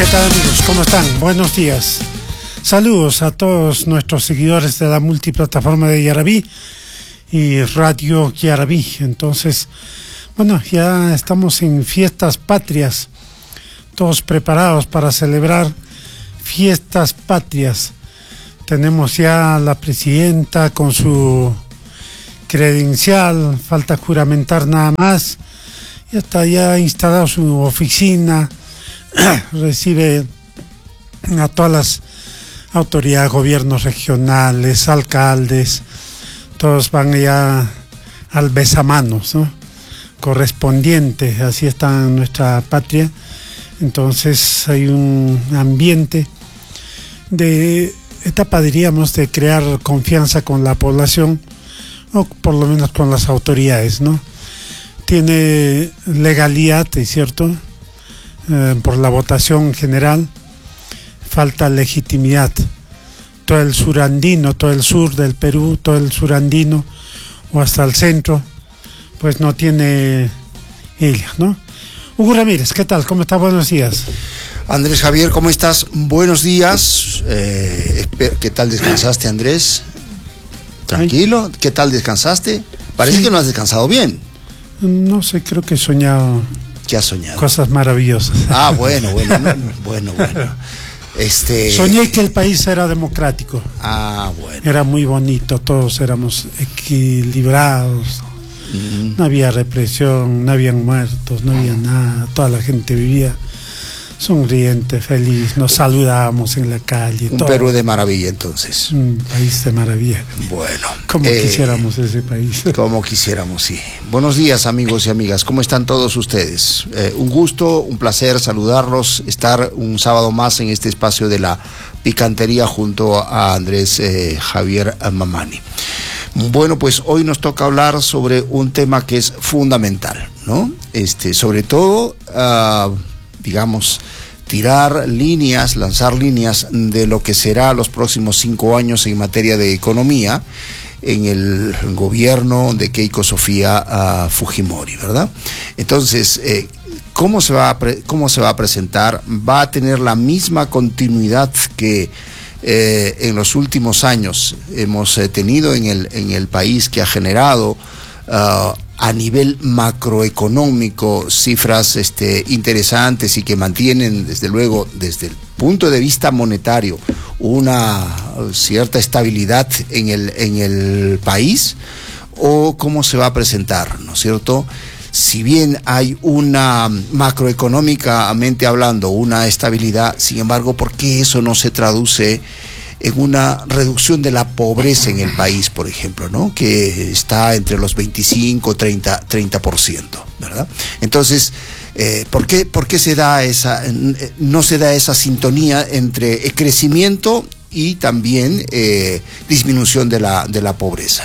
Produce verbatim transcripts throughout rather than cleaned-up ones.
¿Qué tal, amigos? ¿Cómo están? Buenos días. Saludos a todos nuestros seguidores de la multiplataforma de Yarabí y Radio Yarabí. Entonces, bueno, ya estamos en fiestas patrias, todos preparados para celebrar fiestas patrias. Tenemos ya la presidenta con su credencial, falta juramentar nada más. Ya está ya instalado su oficina, recibe a todas las autoridades, gobiernos regionales, alcaldes, todos van ya al besamanos, ¿no? Correspondiente, así está en nuestra patria. Entonces hay un ambiente de etapa, diríamos, de crear confianza con la población, o por lo menos con las autoridades, ¿no? Tiene legalidad, es cierto, eh, por la votación general, falta legitimidad. Todo el surandino, todo el sur del Perú, todo el surandino o hasta el centro, pues no tiene ella, ¿no? Hugo Ramírez, ¿qué tal? ¿Cómo está? Buenos días. Andrés Javier, ¿cómo estás? Buenos días. Eh, ¿Qué tal descansaste, Andrés? ¿Tranquilo? Ay. ¿Qué tal descansaste? Parece sí. que no has descansado bien. No sé, creo que he soñado. ¿Qué has soñado? Cosas maravillosas. Ah, bueno, bueno, bueno, bueno. Este... Soñé que el país era democrático. Ah, bueno. Era muy bonito, todos éramos equilibrados. Uh-huh. No había represión, no habían muertos, no había nada. Toda la gente vivía sonriente, feliz. Nos saludábamos en la calle. Un todo. Perú de maravilla, entonces. Un país de maravilla. Bueno. Como eh, quisiéramos ese país. Como quisiéramos, sí. Buenos días, amigos y amigas. ¿Cómo están todos ustedes? Eh, un gusto, un placer saludarlos, estar un sábado más en este espacio de la picantería junto a Andrés eh, Javier Mamani. Bueno, pues hoy nos toca hablar sobre un tema que es fundamental, ¿no? Este, sobre todo, uh, digamos, tirar líneas, lanzar líneas de lo que será los próximos cinco años en materia de economía en el gobierno de Keiko Sofía uh, Fujimori, ¿verdad? Entonces, eh, ¿cómo se va a pre- cómo se va a presentar? ¿Va a tener la misma continuidad que Eh, en los últimos años hemos eh, tenido en el, en el país, que ha generado uh, a nivel macroeconómico cifras este, interesantes y que mantienen, desde luego, desde el punto de vista monetario, una cierta estabilidad en el, en el país? ¿O cómo se va a presentar, ¿no es cierto? Si bien hay una, macroeconómicamente hablando, una estabilidad, sin embargo, ¿por qué eso no se traduce en una reducción de la pobreza en el país, por ejemplo, ¿no? Que está entre los veinticinco, treinta por ciento, ¿verdad? Entonces, eh, ¿por qué, por qué se da esa, no se da esa sintonía entre el crecimiento y también eh, disminución de la, de la pobreza?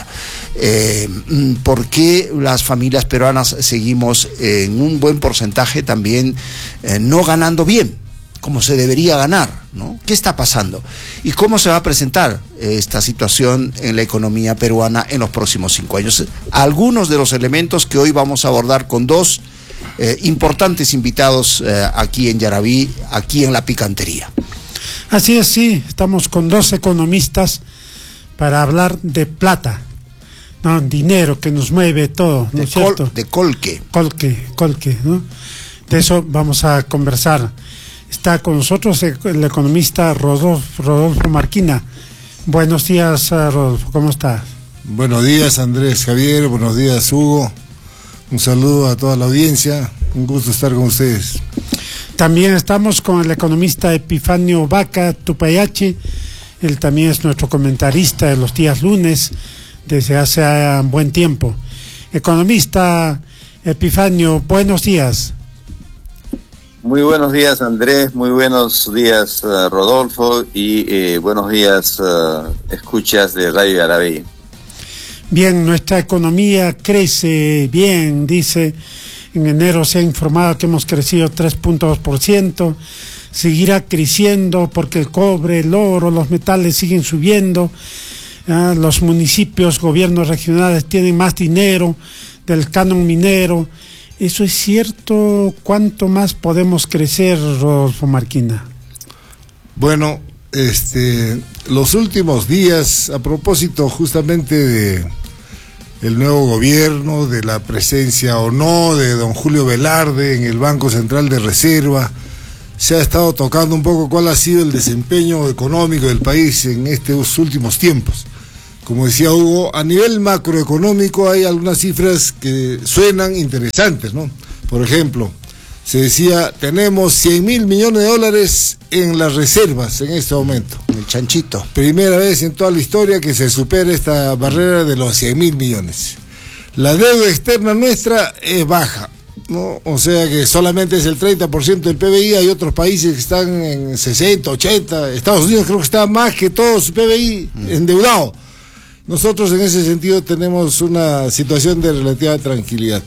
Eh, ¿Por qué las familias peruanas seguimos en un buen porcentaje también eh, no ganando bien, como se debería ganar, ¿no? ¿Qué está pasando? ¿Y cómo se va a presentar esta situación en la economía peruana en los próximos cinco años? Algunos de los elementos que hoy vamos a abordar con dos eh, importantes invitados eh, aquí en Yarabí, aquí en la picantería. Así es, sí, estamos con dos economistas para hablar de plata. No, dinero que nos mueve todo, ¿no de es cierto? Col, de colque. Colque, colque, ¿no? De eso vamos a conversar. Está con nosotros el, el economista Rodolfo, Rodolfo Marquina. Buenos días, Rodolfo, ¿cómo estás? Buenos días, Andrés Javier, buenos días, Hugo. Un saludo a toda la audiencia, un gusto estar con ustedes. También estamos con el economista Epifanio Vaca Tupayachi. Él también es nuestro comentarista de los días lunes desde hace un buen tiempo. Economista Epifanio, buenos días. Muy buenos días, Andrés, muy buenos días, uh, Rodolfo, y eh, buenos días, uh, escuchas de Radio Yarabí. Bien, nuestra economía crece bien, dice. En enero se ha informado que hemos crecido tres punto dos por ciento. Seguirá creciendo porque el cobre, el oro, los metales siguen subiendo. Ah, los municipios, gobiernos regionales tienen más dinero del canon minero ¿Eso es cierto? ¿Cuánto más podemos crecer, Rodolfo Marquina? Bueno, este, los últimos días, a propósito justamente de el nuevo gobierno, de la presencia o no de don Julio Velarde en el Banco Central de Reserva, se ha estado tocando un poco cuál ha sido el desempeño económico del país en estos últimos tiempos. Como decía Hugo, a nivel macroeconómico hay algunas cifras que suenan interesantes, ¿no? Por ejemplo, se decía, tenemos cien mil millones de dólares en las reservas en este momento. El chanchito. Primera vez en toda la historia que se supera esta barrera de los cien mil millones. La deuda externa nuestra es baja, ¿no? O sea que solamente es el treinta por ciento del P B I, hay otros países que están en sesenta, ochenta, Estados Unidos creo que está más que todo su P B I mm. endeudado. Nosotros en ese sentido tenemos una situación de relativa tranquilidad.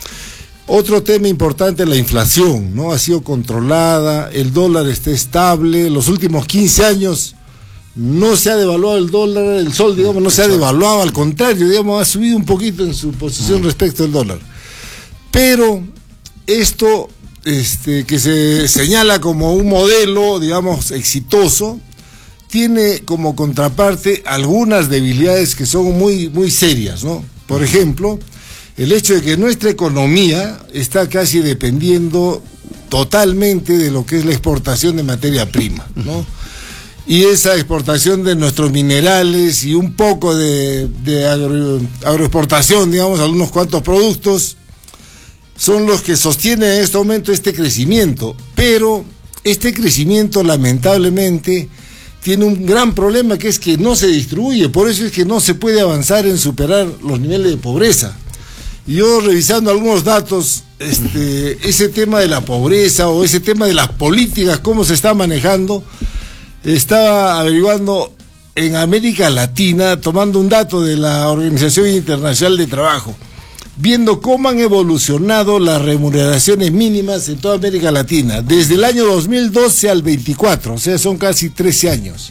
Otro tema importante es la inflación, ¿no? Ha sido controlada, el dólar está estable, los últimos quince años no se ha devaluado el dólar, el sol, digamos, no se ha devaluado, al contrario, digamos, ha subido un poquito en su posición respecto al dólar. Pero esto, este, que se señala como un modelo, digamos, exitoso, tiene como contraparte algunas debilidades que son muy, muy serias, ¿no? Por ejemplo, el hecho de que nuestra economía está casi dependiendo totalmente de lo que es la exportación de materia prima, ¿no? Y esa exportación de nuestros minerales y un poco de, de agro, agroexportación, digamos, algunos cuantos productos, son los que sostienen en este momento este crecimiento. Pero este crecimiento, lamentablemente, tiene un gran problema, que es que no se distribuye. Por eso es que no se puede avanzar en superar los niveles de pobreza. Y yo, revisando algunos datos, este, ese tema de la pobreza o ese tema de las políticas, cómo se está manejando, estaba averiguando en América Latina, tomando un dato de la Organización Internacional de Trabajo, viendo cómo han evolucionado las remuneraciones mínimas en toda América Latina, desde el año dos mil doce al veinticuatro, o sea, son casi trece años.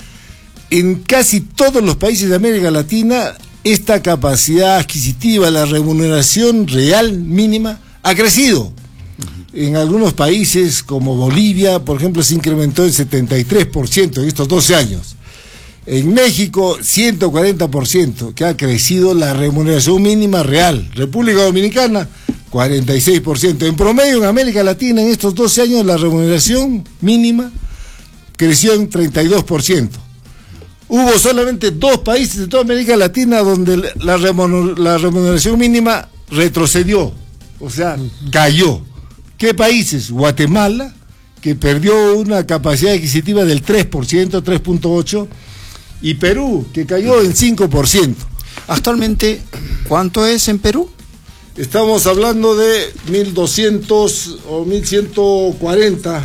En casi todos los países de América Latina, esta capacidad adquisitiva, la remuneración real mínima, ha crecido. En algunos países, como Bolivia, por ejemplo, se incrementó en setenta y tres por ciento en estos doce años. En México, ciento cuarenta por ciento, que ha crecido la remuneración mínima real. República Dominicana, cuarenta y seis por ciento. En promedio, en América Latina, en estos doce años, la remuneración mínima creció en treinta y dos por ciento. Hubo solamente dos países de toda América Latina donde la remuneración mínima retrocedió, o sea, cayó. ¿Qué países? Guatemala, que perdió una capacidad adquisitiva del tres por ciento, tres punto ocho por ciento, y Perú, que cayó en cinco por ciento. Actualmente, ¿cuánto es en Perú? Estamos hablando de mil doscientos o mil ciento cuarenta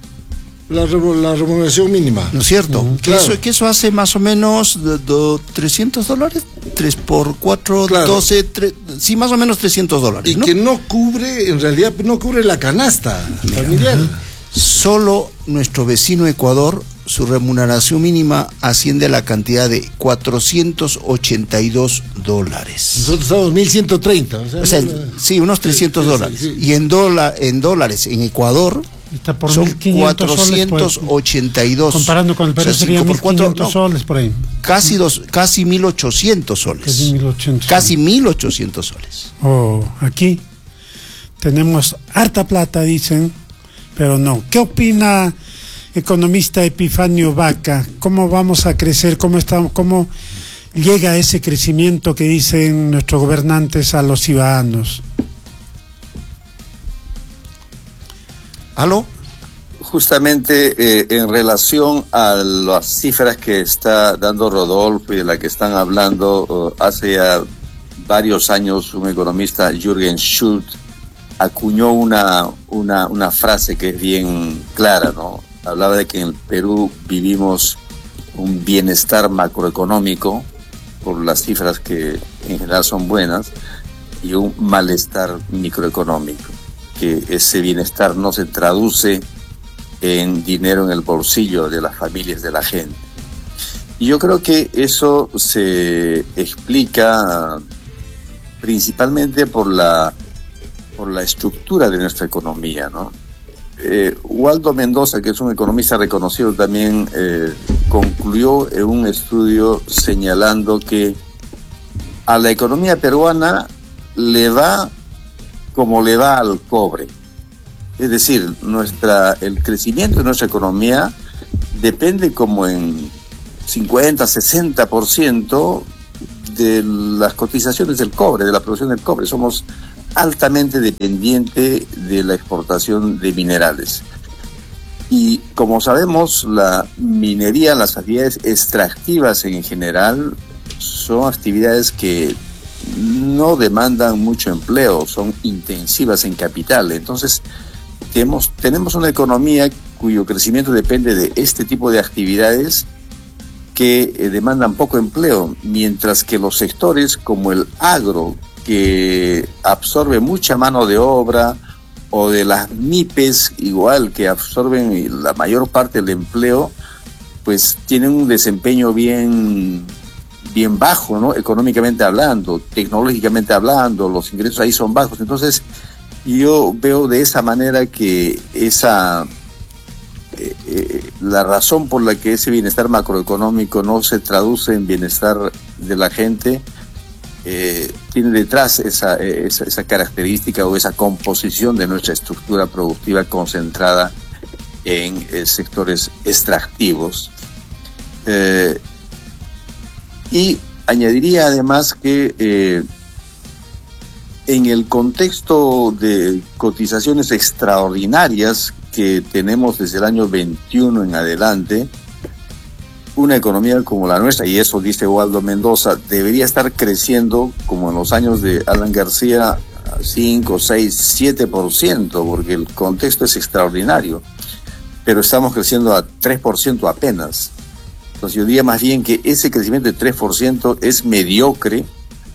la, la remuneración mínima. ¿No es cierto? Uh-huh, que, claro. eso, que eso hace más o menos de, de trescientos dólares, tres por cuatro, claro. doce, tres, sí, más o menos trescientos dólares. Y ¿no? que no cubre, en realidad no cubre la canasta familiar. Solo nuestro vecino Ecuador, su remuneración mínima asciende a la cantidad de cuatrocientos ochenta y dos dólares. Nosotros estamos en mil ciento treinta. O sea, o sea no, sí, unos trescientos sí, sí, dólares. Sí, sí. Y en, dola, en dólares, en Ecuador, está por son cuatrocientos ochenta y dos. Comparando con el Perú, o sea, sería mil quinientos soles por ahí. Casi, dos, casi mil ochocientos soles. Casi mil ochocientos. Casi mil ochocientos soles. Oh, aquí tenemos harta plata, dicen, pero no. ¿Qué opina economista Epifanio Vaca? ¿Cómo vamos a crecer? ¿Cómo estamos? ¿Cómo llega ese crecimiento que dicen nuestros gobernantes a los ciudadanos? ¿Aló? Justamente eh, en relación a las cifras que está dando Rodolfo y de la que están hablando, uh, hace ya varios años un economista, Jürgen Schultz, acuñó una, una, una frase que es bien clara, ¿no? Hablaba de que en el Perú vivimos un bienestar macroeconómico, por las cifras que en general son buenas, y un malestar microeconómico, que ese bienestar no se traduce en dinero en el bolsillo de las familias de la gente. Y yo creo que eso se explica principalmente por la por la estructura de nuestra economía, ¿no? Eh, Waldo Mendoza, que es un economista reconocido también, eh, concluyó en un estudio señalando que a la economía peruana le va como le va al cobre. Es decir, nuestra, el crecimiento de nuestra economía depende como en cincuenta, sesenta por ciento de las cotizaciones del cobre, de la producción del cobre. Somos altamente dependientes de la exportación de minerales. Y como sabemos, la minería, las actividades extractivas en general, son actividades que no demandan mucho empleo, son intensivas en capital. Entonces, tenemos, tenemos una economía cuyo crecimiento depende de este tipo de actividades que eh, demandan poco empleo, mientras que los sectores como el agro, que absorbe mucha mano de obra, o de las M I P E S, igual, que absorben la mayor parte del empleo, pues tienen un desempeño bien, bien bajo, ¿no? Económicamente hablando, tecnológicamente hablando, los ingresos ahí son bajos. Entonces, yo veo de esa manera que esa eh, eh, la razón por la que ese bienestar macroeconómico no se traduce en bienestar de la gente, Eh, tiene detrás esa, esa, esa característica o esa composición de nuestra estructura productiva concentrada en eh, sectores extractivos. Eh, y añadiría además que eh, en el contexto de cotizaciones extraordinarias que tenemos desde el año veintiuno en adelante, una economía como la nuestra, y eso dice Waldo Mendoza, debería estar creciendo como en los años de Alan García, cinco, seis, siete por ciento, porque el contexto es extraordinario, pero estamos creciendo a tres por ciento apenas. Entonces yo diría más bien que ese crecimiento de tres por ciento es mediocre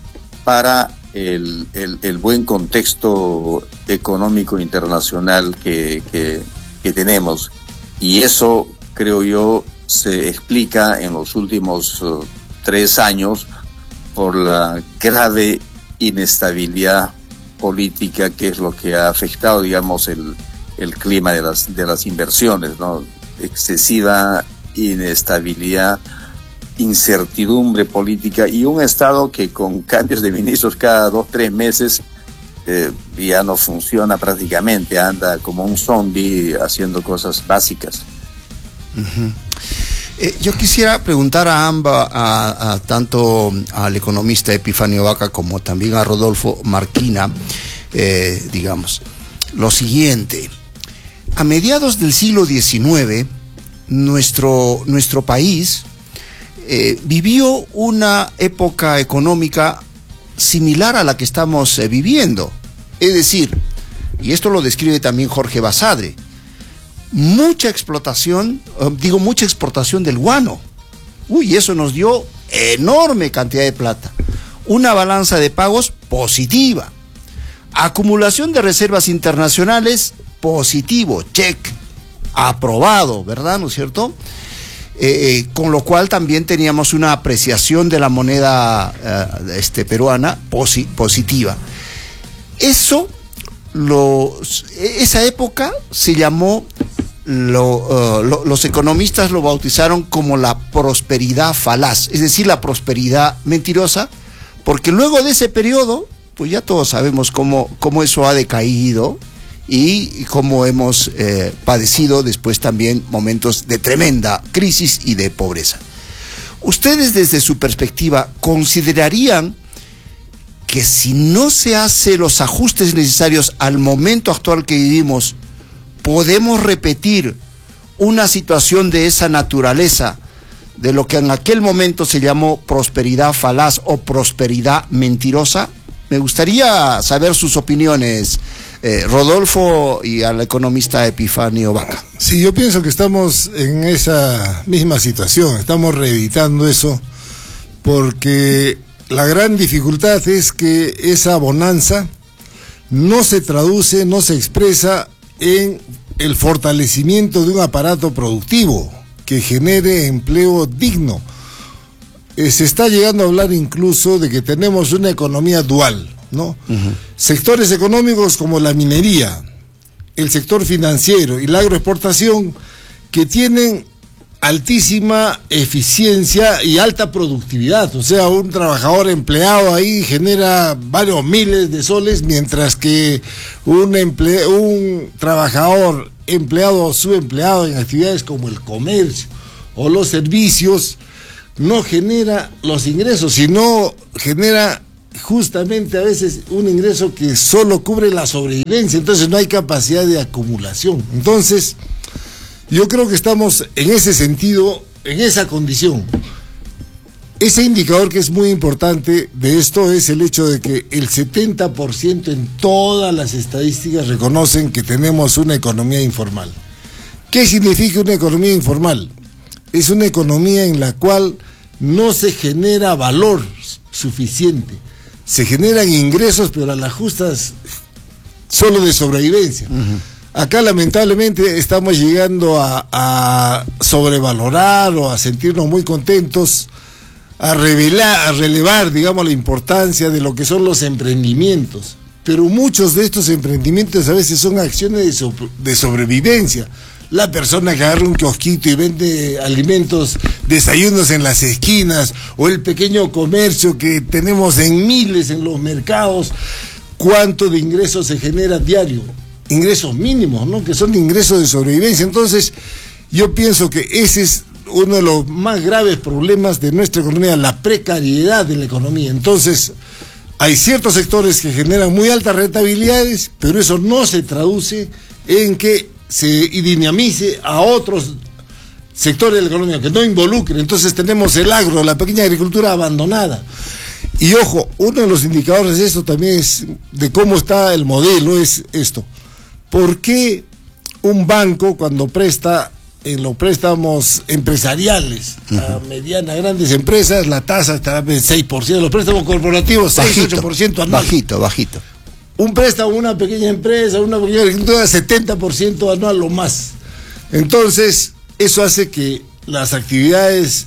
para el, el, el buen contexto económico internacional que, que, que tenemos, y eso, creo yo, se explica en los últimos uh, tres años por la grave inestabilidad política, que es lo que ha afectado, digamos, el, el clima de las, de las inversiones, ¿no? Excesiva inestabilidad, incertidumbre política, y un Estado que con cambios de ministros cada dos, tres meses eh, ya no funciona prácticamente, anda como un zombie haciendo cosas básicas. Uh-huh. Eh, yo quisiera preguntar a ambas, a, a tanto al economista Epifanio Vaca como también a Rodolfo Marquina, eh, digamos, lo siguiente. A mediados del siglo diecinueve, nuestro, nuestro país eh, vivió una época económica similar a la que estamos eh, viviendo. Es decir, y esto lo describe también Jorge Basadre, mucha explotación, digo, mucha exportación del guano. Uy, eso nos dio enorme cantidad de plata. Una balanza de pagos positiva. Acumulación de reservas internacionales, positivo, check, aprobado, ¿verdad? ¿No es cierto? Eh, con lo cual también teníamos una apreciación de la moneda eh, este, peruana posi- positiva. Eso, lo, esa época se llamó, lo, uh, lo, los economistas lo bautizaron como la prosperidad falaz, es decir, la prosperidad mentirosa, porque luego de ese periodo, pues ya todos sabemos cómo, cómo eso ha decaído y cómo hemos eh, padecido después también momentos de tremenda crisis y de pobreza. ¿Ustedes desde su perspectiva considerarían que si no se hacen los ajustes necesarios al momento actual que vivimos, podemos repetir una situación de esa naturaleza, de lo que en aquel momento se llamó prosperidad falaz o prosperidad mentirosa? Me gustaría saber sus opiniones, eh, Rodolfo, y al economista Epifanio Vaca. Sí, yo pienso que estamos en esa misma situación, estamos reeditando eso, porque la gran dificultad es que esa bonanza no se traduce, no se expresa en el fortalecimiento de un aparato productivo que genere empleo digno. Eh, se está llegando a hablar incluso de que tenemos una economía dual, ¿no? Uh-huh. Sectores económicos como la minería, el sector financiero y la agroexportación, que tienen altísima eficiencia y alta productividad. O sea, un trabajador empleado ahí genera varios miles de soles, mientras que un, emple- un trabajador empleado o subempleado en actividades como el comercio o los servicios no genera los ingresos, sino genera justamente a veces un ingreso que solo cubre la sobrevivencia. Entonces no hay capacidad de acumulación. Entonces yo creo que estamos en ese sentido, en esa condición. Ese indicador que es muy importante de esto es el hecho de que el setenta por ciento en todas las estadísticas reconocen que tenemos una economía informal. ¿Qué significa una economía informal? Es una economía en la cual no se genera valor suficiente. Se generan ingresos, pero a las justas solo de sobrevivencia. Uh-huh. Acá lamentablemente estamos llegando a, a sobrevalorar o a sentirnos muy contentos, a revelar, a relevar, digamos, la importancia de lo que son los emprendimientos. Pero muchos de estos emprendimientos a veces son acciones de, so, de sobrevivencia. La persona que agarra un kiosquito y vende alimentos, desayunos en las esquinas, o el pequeño comercio que tenemos en miles en los mercados, ¿cuánto de ingresos se genera diario? Ingresos mínimos, ¿no? Que son ingresos de sobrevivencia. Entonces, yo pienso que ese es uno de los más graves problemas de nuestra economía, la precariedad de la economía. Entonces, hay ciertos sectores que generan muy altas rentabilidades, pero eso no se traduce en que se dinamice a otros sectores de la economía, que no involucren. Entonces tenemos el agro, la pequeña agricultura abandonada. Y ojo, uno de los indicadores de esto también es de cómo está el modelo, es esto. ¿Por qué un banco cuando presta en los préstamos empresariales uh-huh. a medianas, grandes empresas, la tasa está en seis por ciento, los préstamos corporativos seis, ocho por ciento anual? Bajito, bajito. Un préstamo a una pequeña empresa, una pequeña agricultura, setenta por ciento anual o más. Entonces, eso hace que las actividades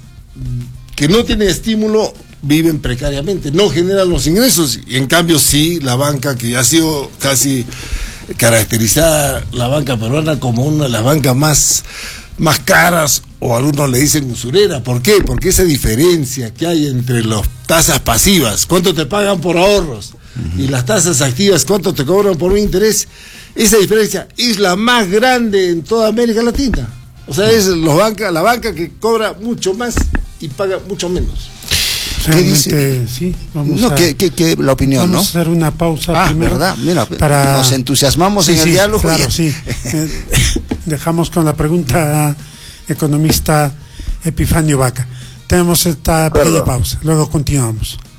que no tienen estímulo viven precariamente, no generan los ingresos. Y en cambio sí, la banca, que ha sido casi caracterizada, la banca peruana, como una de las bancas más, más caras, o algunos le dicen usurera. ¿Por qué? Porque esa diferencia que hay entre las tasas pasivas, cuánto te pagan por ahorros, uh-huh. y las tasas activas, cuánto te cobran por un interés, esa diferencia es la más grande en toda América Latina. O sea, es los banca, la banca que cobra mucho más y paga mucho menos. ¿Qué dice? Sí, vamos no, a, que, que, que la opinión, vamos ¿no? a hacer una pausa ah, primero. ¿verdad? Mira, para... nos entusiasmamos sí, en el sí, diálogo. Claro, y... sí. Eh, dejamos con la pregunta economista Epifanio Vaca. Tenemos esta pequeña pausa, luego continuamos.